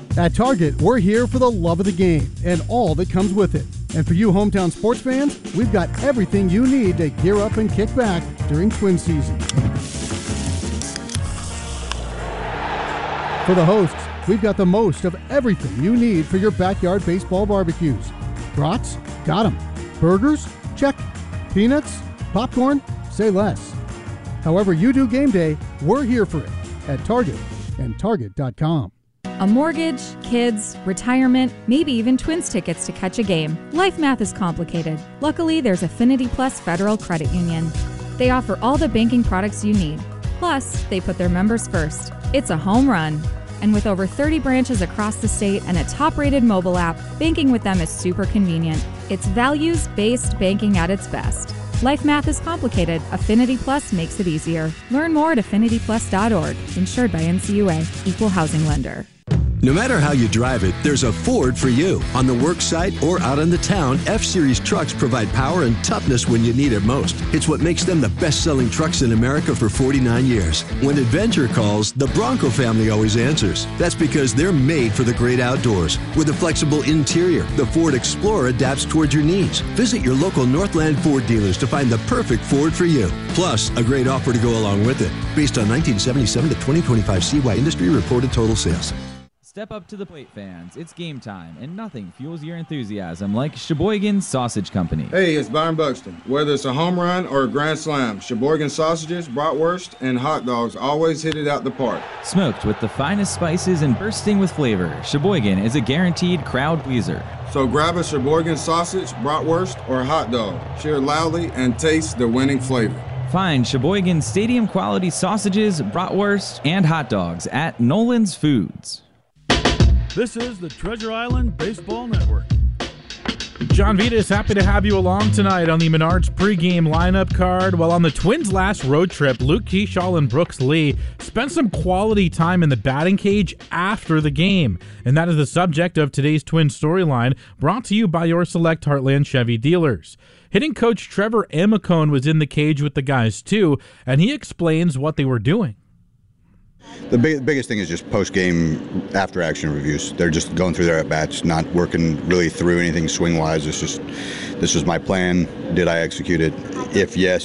At Target, we're here for the love of the game and all that comes with it. And for you hometown sports fans, we've got everything you need to gear up and kick back during Twin season. For the hosts, we've got the most of everything you need for your backyard baseball barbecues. Brats? Got 'em. Burgers? Check. Peanuts? Popcorn? Say less. However you do game day, we're here for it at Target and Target.com. A mortgage, kids, retirement, maybe even Twins tickets to catch a game. Life math is complicated. Luckily, there's Affinity Plus Federal Credit Union. They offer all the banking products you need. Plus, they put their members first. It's a home run. And with over 30 branches across the state and a top-rated mobile app, banking with them is super convenient. It's values-based banking at its best. Life math is complicated. Affinity Plus makes it easier. Learn more at affinityplus.org. Insured by NCUA. Equal housing lender. No matter how you drive it, there's a Ford for you. On the work site or out in the town, F-Series trucks provide power and toughness when you need it most. It's what makes them the best-selling trucks in America for 49 years. When adventure calls, the Bronco family always answers. That's because they're made for the great outdoors. With a flexible interior, the Ford Explorer adapts towards your needs. Visit your local Northland Ford dealers to find the perfect Ford for you. Plus, a great offer to go along with it. Based on 1977 to 2025 CY industry reported total sales. Step up to the plate, fans. It's game time, and nothing fuels your enthusiasm like Sheboygan Sausage Company. Hey, it's Byron Buxton. Whether it's a home run or a grand slam, Sheboygan sausages, bratwurst, and hot dogs always hit it out the park. Smoked with the finest spices and bursting with flavor, Sheboygan is a guaranteed crowd pleaser. So grab a Sheboygan sausage, bratwurst, or hot dog. Cheer loudly and taste the winning flavor. Find Sheboygan Stadium quality sausages, bratwurst, and hot dogs at Nolan's Foods. This is the Treasure Island Baseball Network. John Vita is happy to have you along tonight on the Menards pregame lineup card. While on the Twins' last road trip, Luke Keeschall and Brooks Lee spent some quality time in the batting cage after the game. And that is the subject of today's Twins storyline, brought to you by your select Heartland Chevy dealers. Hitting coach Trevor Amicone was in the cage with the guys too, and he explains what they were doing. The biggest thing is just post-game after-action reviews. They're just going through their at-bats, not working really through anything swing-wise. It's just, this was my plan. Did I execute it? If yes,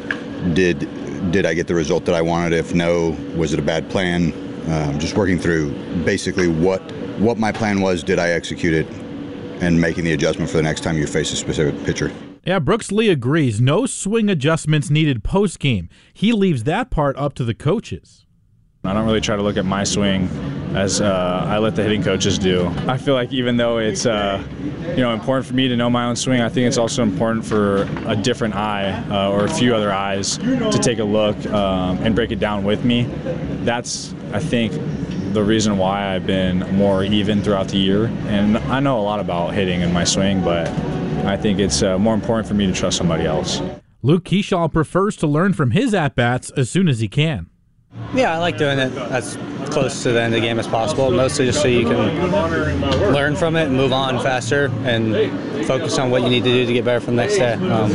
did I get the result that I wanted? If no, was it a bad plan? Just working through basically what my plan was, did I execute it, and making the adjustment for the next time you face a specific pitcher. Yeah, Brooks Lee agrees. No swing adjustments needed post-game. He leaves that part up to the coaches. I don't really try to look at my swing as I let the hitting coaches do. I feel like even though it's important for me to know my own swing, I think it's also important for a different eye or a few other eyes to take a look and break it down with me. That's, I think, the reason why I've been more even throughout the year. And I know a lot about hitting and my swing, but I think it's more important for me to trust somebody else. Luke Keeschall prefers to learn from his at-bats as soon as he can. Yeah, I like doing it as close to the end of the game as possible, mostly just so you can learn from it and move on faster and focus on what you need to do to get better from the next day.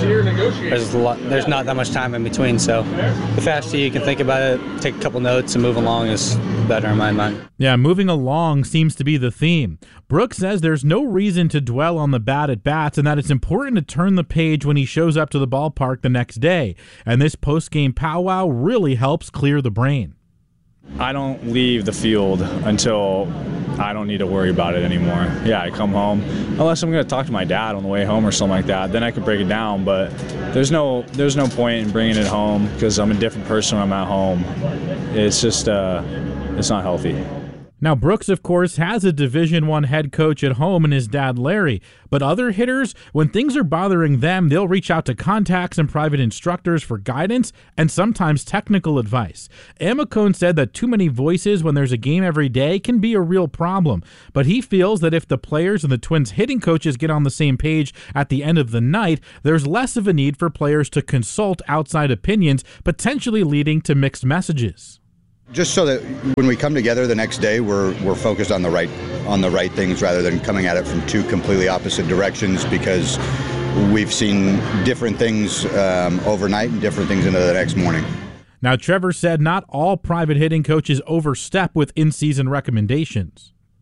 There's not that much time in between, so the faster you can think about it, take a couple notes and move along is better in my mind. Yeah, moving along seems to be the theme. Brooks says there's no reason to dwell on the bad at bats and that it's important to turn the page when he shows up to the ballpark the next day. And this post-game powwow really helps clear the brain. I don't leave the field until I don't need to worry about it anymore. Yeah, I come home. Unless I'm going to talk to my dad on the way home or something like that, then I could break it down. But there's no point in bringing it home because I'm a different person when I'm at home. It's just, it's not healthy. Now, Brooks, of course, has a Division I head coach at home in his dad, Larry. But other hitters, when things are bothering them, they'll reach out to contacts and private instructors for guidance and sometimes technical advice. Amicone said that too many voices when there's a game every day can be a real problem. But he feels that if the players and the Twins hitting coaches get on the same page at the end of the night, there's less of a need for players to consult outside opinions, potentially leading to mixed messages. Just so that when we come together the next day, we're focused on the right things rather than coming at it from two completely opposite directions, because we've seen different things overnight and different things into the next morning. Now, Trevor said not all private hitting coaches overstep with in-season recommendations.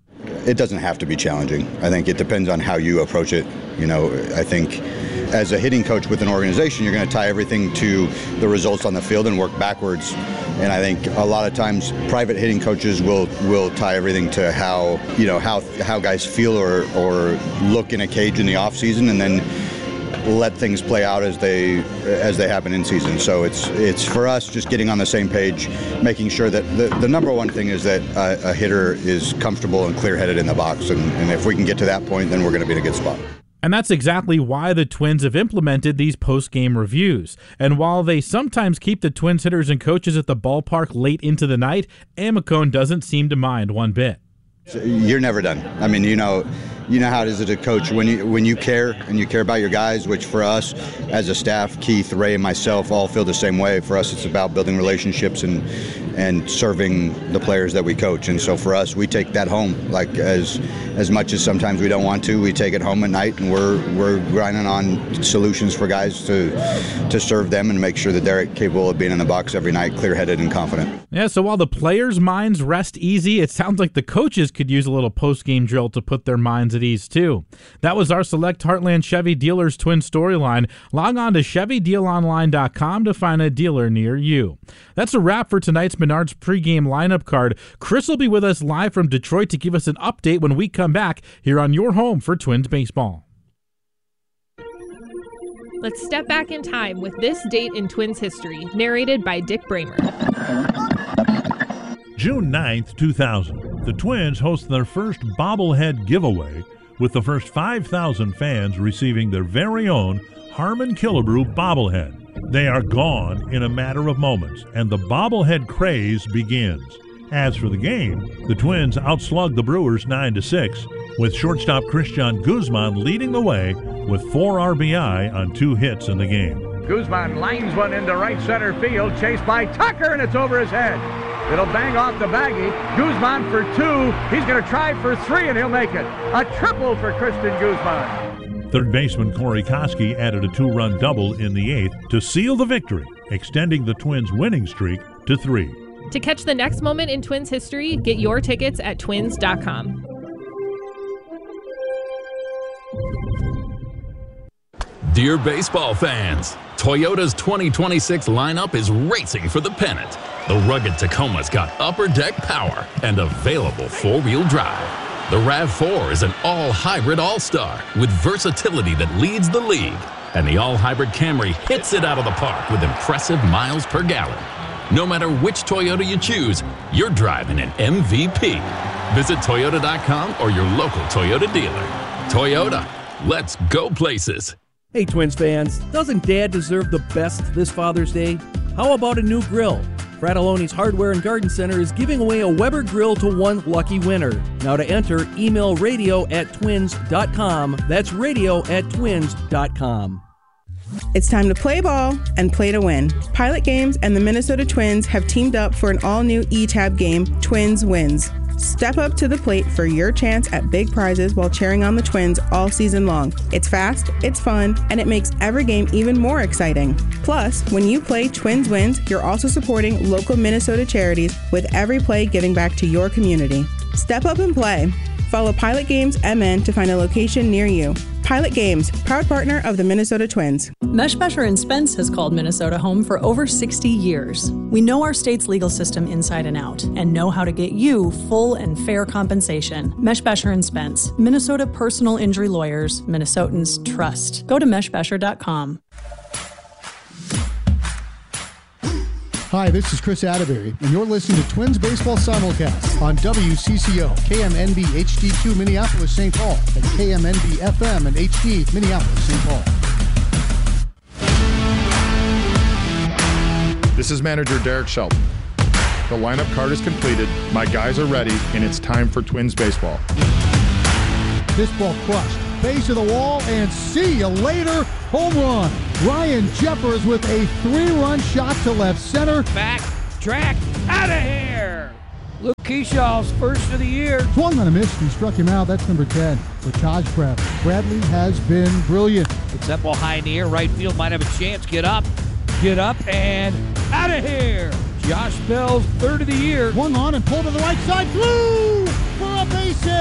it doesn't have to be challenging. I think it depends on how you approach it. I think as a hitting coach with an organization, you're going to tie everything to the results on the field and work backwards. And I think a lot of times private hitting coaches will tie everything to how guys feel or look in a cage in the off season, and then let things play out as they happen in season. So it's for us just getting on the same page, making sure that the number one thing is that a hitter is comfortable and clear-headed in the box. And if we can get to that point, then we're going to be in a good spot. And that's exactly why the Twins have implemented these post-game reviews. And while they sometimes keep the Twins hitters and coaches at the ballpark late into the night, Amicone doesn't seem to mind one bit. You're never done. I mean, you know how it is as a coach when you care and you care about your guys, which for us as a staff, Keith, Ray, and myself all feel the same way. For us, it's about building relationships and serving the players that we coach. And so for us, we take that home. Like as much as sometimes we don't want to, we take it home at night, and we're grinding on solutions for guys to serve them and make sure that they're capable of being in the box every night, clear-headed and confident. Yeah, so while the players' minds rest easy, it sounds like the coaches could use a little post-game drill to put their minds at ease too. That was our Select Heartland Chevy Dealers Twin Storyline. Log on to ChevyDealOnline.com to find a dealer near you. That's a wrap for tonight's Menards pregame lineup card. Chris will be with us live from Detroit to give us an update when we come back here on your home for Twins baseball. Let's step back in time with this date in Twins history, narrated by Dick Bramer. June 9th, 2000, the Twins host their first bobblehead giveaway, with the first 5,000 fans receiving their very own Harmon Killebrew bobblehead. They are gone in a matter of moments, and the bobblehead craze begins. As for the game, the Twins outslugged the Brewers 9-6, with shortstop Christian Guzman leading the way with 4 RBI on 2 hits in the game. Guzman lines one into right center field, chased by Tucker, and it's over his head. It'll bang off the baggie. Guzman for 2. He's going to try for 3, and he'll make it. A triple for Christian Guzman. Third baseman Corey Koski added a 2-run double in the 8th to seal the victory, extending the Twins' winning streak to 3. To catch the next moment in Twins history, get your tickets at twins.com. Dear baseball fans, Toyota's 2026 lineup is racing for the pennant. The rugged Tacoma's got upper deck power and available 4-wheel drive. The RAV4 is an all-hybrid all-star with versatility that leads the league. And the all-hybrid Camry hits it out of the park with impressive miles per gallon. No matter which Toyota you choose, you're driving an MVP. Visit Toyota.com or your local Toyota dealer. Toyota, let's go places. Hey Twins fans, doesn't Dad deserve the best this Father's Day? How about a new grill? Fratelloni's Hardware and Garden Center is giving away a Weber grill to one lucky winner. Now to enter, email radio@twins.com. That's radio@twins.com. It's time to play ball and play to win. Pilot Games and the Minnesota Twins have teamed up for an all-new E-Tab game, Twins Wins. Step up to the plate for your chance at big prizes while cheering on the Twins all season long. It's fast, it's fun, and it makes every game even more exciting. Plus, when you play Twins Wins, you're also supporting local Minnesota charities, with every play giving back to your community. Step up and play. Follow Pilot Games MN to find a location near you. Pilot Games, proud partner of the Minnesota Twins. Meshbesher & Spence has called Minnesota home for over 60 years. We know our state's legal system inside and out and know how to get you full and fair compensation. Meshbesher & Spence, Minnesota personal injury lawyers, Minnesotans trust. Go to meshbesher.com. Hi, this is Chris Atterbury, and you're listening to Twins Baseball Simulcast on WCCO, KMNB HD2 Minneapolis, St. Paul, and KMNB FM and HD Minneapolis, St. Paul. This is manager Derek Shelton. The lineup card is completed, my guys are ready, and it's time for Twins baseball. This ball crushed. Base of the wall, and see you later. Home run. Ryan Jeffers with a 3-run shot to left center. Back, track, out of here. Luke Keeshaw's first of the year. Swung on a miss and struck him out. That's number 10 for Taj Bradley. Bradley has been brilliant. It's that ball high in the air. Right field might have a chance. Get up, and out of here. Josh Bell's third of the year. Swung on and pulled to the right side. Blue for a base hit.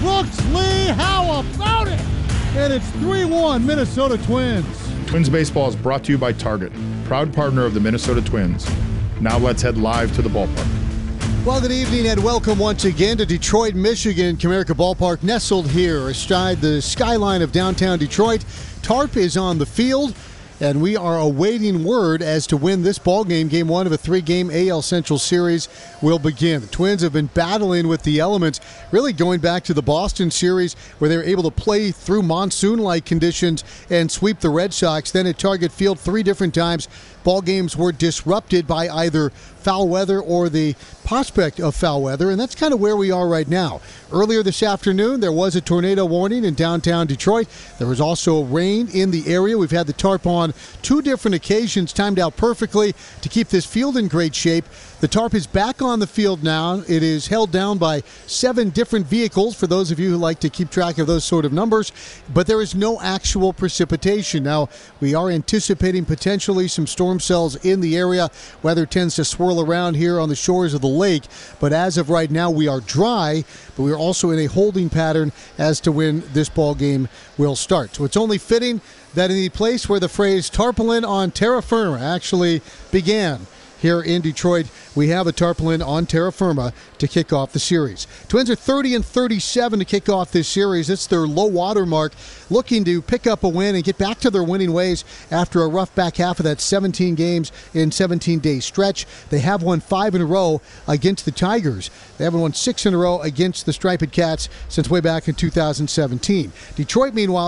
Brooks Lee, how about it? And it's 3-1 Minnesota Twins. Twins baseball is brought to you by Target, proud partner of the Minnesota Twins. Now let's head live to the ballpark. Well, good evening and welcome once again to Detroit, Michigan. Comerica Ballpark nestled here astride the skyline of downtown Detroit. Tarp is on the field, and we are awaiting word as to when this ballgame, game one of a 3-game AL Central series, will begin. The Twins have been battling with the elements, really going back to the Boston series where they were able to play through monsoon-like conditions and sweep the Red Sox. Then at Target Field 3 different times, ball games were disrupted by either foul weather or the prospect of foul weather, and that's kind of where we are right now. Earlier this afternoon, there was a tornado warning in downtown Detroit. There was also rain in the area. We've had the tarp on 2 different occasions, timed out perfectly to keep this field in great shape. The tarp is back on the field now. It is held down by 7 different vehicles, for those of you who like to keep track of those sort of numbers, but there is no actual precipitation. Now, we are anticipating potentially some storm cells in the area. Weather tends to swirl around here on the shores of the lake, but as of right now, we are dry, but we are also in a holding pattern as to when this ball game will start. So it's only fitting that in the place where the phrase tarpaulin on terra firma actually began, here in Detroit, we have a tarpaulin on terra firma to kick off the series. Twins are 30-37 to kick off this series. It's their low water mark, looking to pick up a win and get back to their winning ways after a rough back half of that 17 games in 17-day stretch. They have won 5 in a row against the Tigers. They haven't won 6 in a row against the Striped Cats since way back in 2017. Detroit, meanwhile,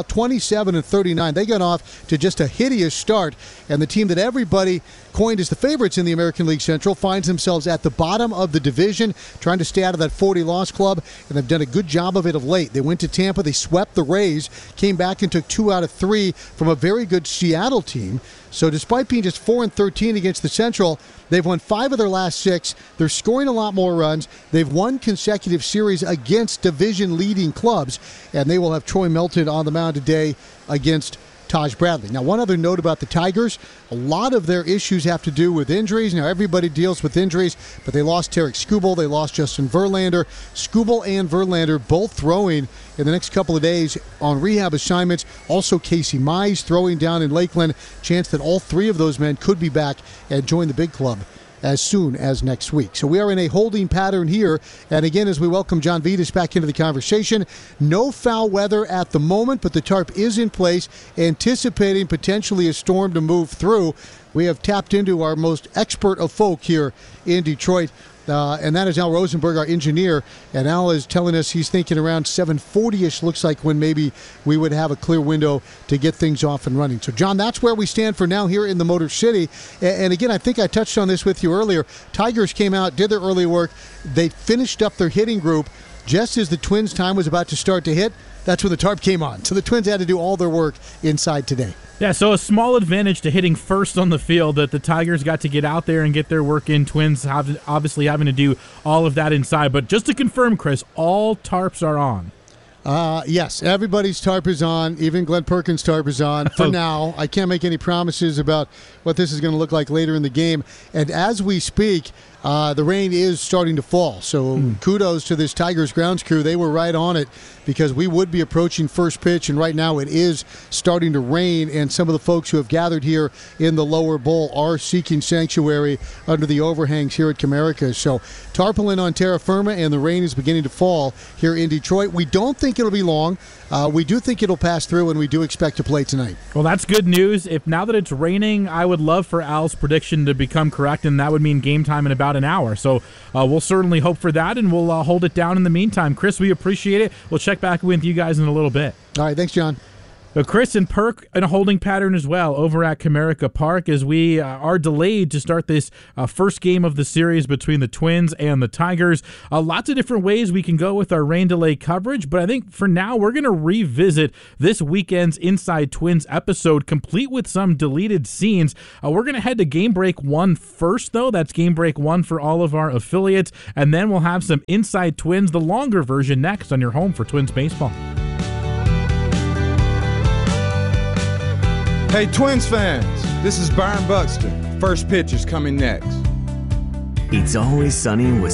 27-39. They got off to just a hideous start, and the team that everybody coined as the favorites in the American League Central finds themselves at the bottom of the division, trying to stay out of that 40-loss club, and they've done a good job of it of late. They went to Tampa, they swept the Rays, came back and took 2 out of 3 from a very good Seattle team. So despite being just 4-13 against the Central, they've won 5 of their last 6. They're scoring a lot more runs. They've won consecutive series against division-leading clubs, and they will have Troy Melton on the mound today against Taj Bradley. Now, one other note about the Tigers, a lot of their issues have to do with injuries. Now, everybody deals with injuries, but they lost Tarek Skubal, they lost Justin Verlander. Skubal and Verlander both throwing in the next couple of days on rehab assignments. Also, Casey Mize throwing down in Lakeland. Chance that all 3 of those men could be back and join the big club as soon as next week. So we are in a holding pattern here. And again, as we welcome John Vitas back into the conversation, no foul weather at the moment, but the tarp is in place, anticipating potentially a storm to move through. We have tapped into our most expert of folk here in Detroit, and that is Al Rosenberg, our engineer. And Al is telling us he's thinking around 7:40-ish looks like when maybe we would have a clear window to get things off and running. So, John, that's where we stand for now here in the Motor City. And again, I think I touched on this with you earlier. Tigers came out, did their early work. They finished up their hitting group just as the Twins' time was about to start to hit. That's when the tarp came on. So the Twins had to do all their work inside today. Yeah, so a small advantage to hitting first on the field that the Tigers got to get out there and get their work in. Twins obviously having to do all of that inside. But just to confirm, Chris, all tarps are on. Yes, everybody's tarp is on. Even Glenn Perkins' tarp is on for now. I can't make any promises about what this is going to look like later in the game. And as we speak, the rain is starting to fall. So kudos to this Tigers grounds crew. They were right on it because we would be approaching first pitch, and right now it is starting to rain, and some of the folks who have gathered here in the lower bowl are seeking sanctuary under the overhangs here at Comerica. So tarpaulin on terra firma, and the rain is beginning to fall here in Detroit. We don't think it'll be long. We do think it'll pass through, and we do expect to play tonight. Well, that's good news. If now that it's raining, I would love for Al's prediction to become correct, and that would mean game time in about an hour. So we'll certainly hope for that, and we'll hold it down in the meantime. Chris, we appreciate it. We'll check back with you guys in a little bit. All right, thanks, John. Chris and Perk in a holding pattern as well over at Comerica Park as we are delayed to start this first game of the series between the Twins and the Tigers. Lots of different ways we can go with our rain delay coverage, but I think for now we're going to revisit this weekend's Inside Twins episode, complete with some deleted scenes. We're going to head to Game Break 1 first, though. That's Game Break 1 for all of our affiliates, and then we'll have some Inside Twins, the longer version, next on your home for Twins baseball. Hey, Twins fans, this is Byron Buxton. First pitch is coming next. It's always sunny in Wisconsin.